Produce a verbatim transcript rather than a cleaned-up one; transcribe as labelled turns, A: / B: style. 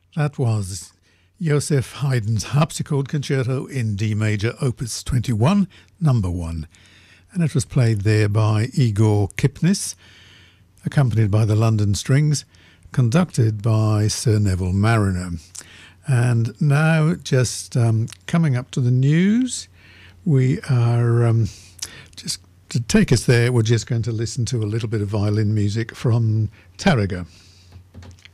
A: That was Joseph Haydn's Harpsichord Concerto in D major, Opus twenty-one, number one. And it was played there by Igor Kipnis, accompanied by the London Strings, conducted by Sir Neville Marriner. And now, just um, coming up to the news, we are um, just to take us there, we're just going to listen to a little bit of violin music from Tárrega.